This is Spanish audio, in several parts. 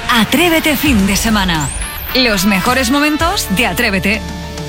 Atrévete fin de semana. Los mejores momentos de Atrévete.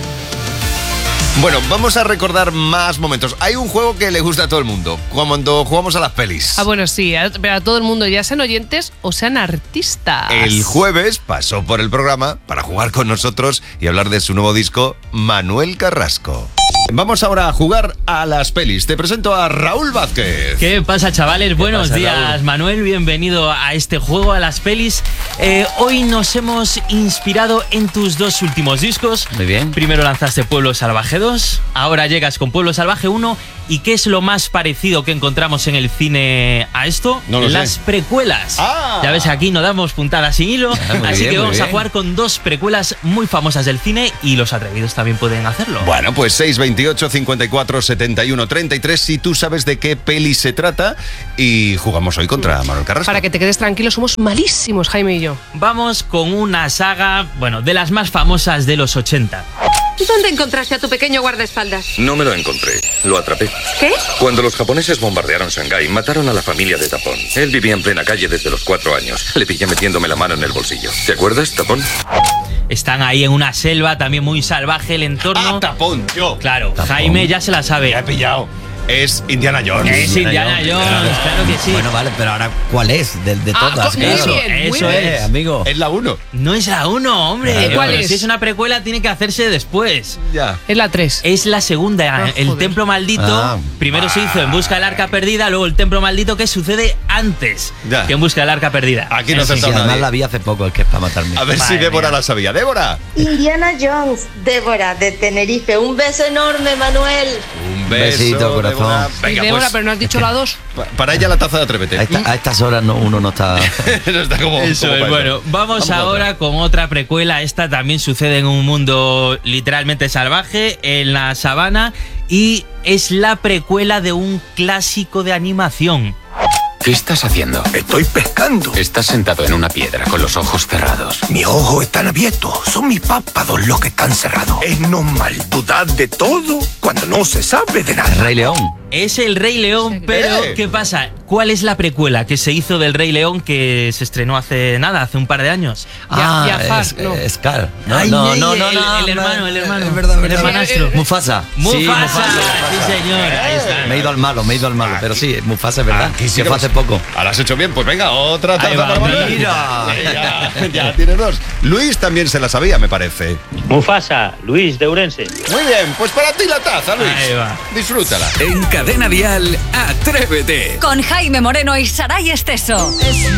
Bueno, vamos a recordar más momentos. Hay un juego que le gusta a todo el mundo, cuando jugamos a las pelis. Bueno, sí, pero a todo el mundo, ya sean oyentes o sean artistas. El jueves pasó por el programa para jugar con nosotros y hablar de su nuevo disco, Manuel Carrasco. Vamos ahora a jugar a las pelis. Te presento a Raúl Vázquez. ¿Qué pasa, chavales? Buenos días, Raúl. Manuel, bienvenido a este juego, a las pelis. Hoy nos hemos inspirado en tus dos últimos discos. Muy bien. Primero lanzaste Pueblo Salvaje 2, ahora llegas con Pueblo Salvaje 1. ¿Y qué es lo más parecido que encontramos en el cine a esto? No lo Las sé. precuelas. Ya ves, aquí no damos puntadas sin hilo. Así que vamos a jugar con dos precuelas muy famosas del cine y los atrevidos también pueden hacerlo. Bueno, pues 628 54 71 33 si tú sabes de qué peli se trata, y jugamos hoy contra Manuel Carrasco. Para que te quedes tranquilo, somos malísimos, Jaime y yo. Vamos con una saga, bueno, de las más famosas de los 80. ¿Dónde encontraste a tu pequeño guardaespaldas? No me lo encontré, lo atrapé. ¿Qué? Cuando los japoneses bombardearon Shanghái, mataron a la familia de Tapón. Él vivía en plena calle desde los 4 años. Le pillé metiéndome la mano en el bolsillo. ¿Te acuerdas, Tapón? Están ahí en una selva, también muy salvaje el entorno. ¡Ah, Tapón! Yo. Claro, Tapón. Jaime ya se la sabe. Me he pillado. Es Indiana Jones. Es Indiana Jones, claro que sí. Bueno, vale, pero ahora, ¿cuál es? De todas, muy claro. bien, muy Eso bien. es. Amigo. Es la 1. No es la 1, hombre. ¿Cuál Pero es? Si es una precuela, tiene que hacerse después. Ya. Es la 3. Es la segunda, el joder. Templo Maldito. Primero se hizo En Busca del Arca Perdida, luego el Templo Maldito, que sucede antes Ya. que En Busca del Arca Perdida. Aquí no Eso se Sí, está además nadie. la vi hace poco, es que es para matarme. A ver si Madre Débora mía. la sabía. ¡Débora! Indiana Jones, Débora de Tenerife. Un beso enorme, Manuel. Un besito, corazón. Débora. Y Venga, Débora, pues, pero no has dicho la 2. para ella la taza de Atrévete. A estas horas uno no está... No está como, Eso como es, para bueno, vamos a ahora con otra precuela. Esta también sucede en un mundo literalmente salvaje, en la sabana, y es la precuela de un clásico de animación. ¿Qué estás haciendo? Estoy pescando. Estás sentado en una piedra con los ojos cerrados. Mis ojos están abiertos. Son mis párpados los que están cerrados. Es normal dudar de todo cuando no se sabe de nada. Rey León. Es el Rey León, pero ¿qué pasa? ¿Cuál es la precuela que se hizo del Rey León que se estrenó hace un par de de Jafar, no. Scar. No, Ay, no, ay, no, el hermano. Es verdad, El hermanastro. Mufasa. Mufasa, Sí, sí, señor, ahí está. Me he ido al malo, pero sí, Mufasa es verdad. Aquí sí que fue hace poco. Ahora has hecho bien, pues venga, otra taza Ahí va, para Manuel. mira. Ya tienes dos. Luis también se la sabía, me parece. Mufasa, Luis de Ourense. Muy bien, pues para ti la taza, Luis. Ahí va. Disfrútala. En Cadena Dial, Atrévete. Con Jaime Moreno y Saray Esteso. Es